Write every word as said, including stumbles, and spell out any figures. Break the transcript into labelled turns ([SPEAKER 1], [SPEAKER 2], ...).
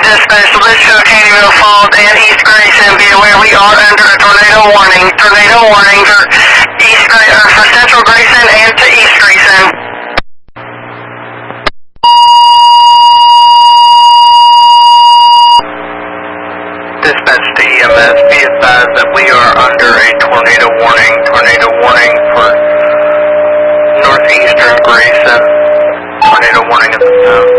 [SPEAKER 1] dispatch to Litchfield, Caneyville Falls, and East Grayson. Be aware we are under a tornado warning. Tornado warning for East Gra- uh, for Central Grayson and to East Grayson.